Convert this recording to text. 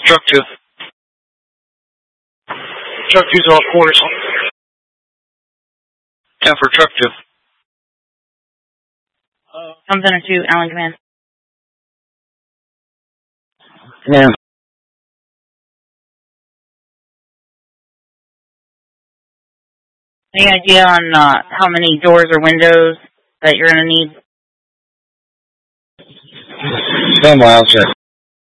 truck 2. Truck 2's off quarters. 10 for truck 2. Comes under 2, Allen command. Command. Any idea on how many doors or windows that you're going to need? Stand by, I'll check.